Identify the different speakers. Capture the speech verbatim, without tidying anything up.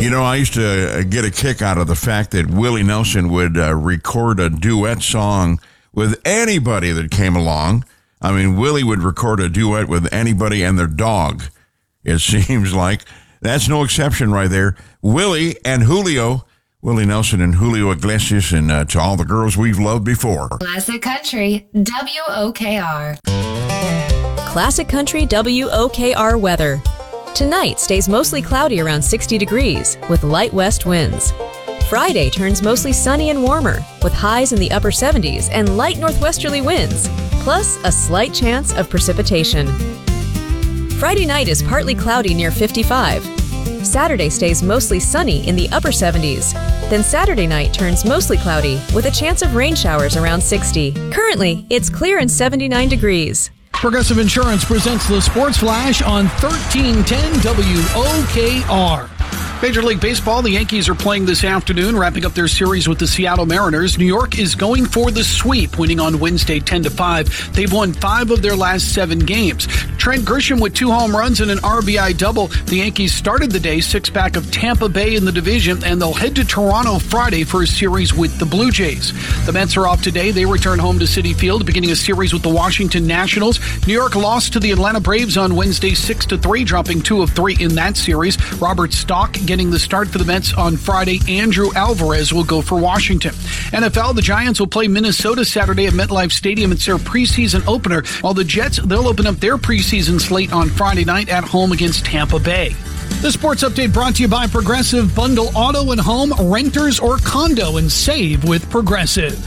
Speaker 1: You know, I used to get a kick out of the fact that Willie Nelson would uh, record a duet song with anybody that came along. I mean, Willie would record a duet with anybody and their dog, it seems like. That's no exception right there. Willie and Julio, Willie Nelson and Julio Iglesias, and uh, to all the girls we've loved before.
Speaker 2: Classic Country, W O K R.
Speaker 3: Classic Country W O K R weather. Tonight stays mostly cloudy around sixty degrees with light west winds. Friday turns mostly sunny and warmer with highs in the upper seventies and light northwesterly winds, plus a slight chance of precipitation. Friday night is partly cloudy near fifty-five. Saturday stays mostly sunny in the upper seventies. Then Saturday night turns mostly cloudy with a chance of rain showers around sixty. Currently, it's clear and seventy-nine degrees.
Speaker 4: Progressive Insurance presents the Sports Flash on thirteen ten W O K R. Major League Baseball, the Yankees are playing this afternoon, wrapping up their series with the Seattle Mariners. New York is going for the sweep, winning on Wednesday ten to five. They've won five of their last seven games. Trent Grisham with two home runs and an R B I double. The Yankees started the day six back of Tampa Bay in the division, and they'll head to Toronto Friday for a series with the Blue Jays. The Mets are off today. They return home to Citi Field, beginning a series with the Washington Nationals. New York lost to the Atlanta Braves on Wednesday six to three, dropping two of three in that series. Robert Stock getting the start for the Mets on Friday. Andrew Alvarez will go for Washington. N F L, the Giants will play Minnesota Saturday at MetLife Stadium. It's their preseason opener, while the Jets, they'll open up their preseason slate on Friday night at home against Tampa Bay. The Sports Update brought to you by Progressive. Bundle auto and home, renters or condo, and save with Progressive.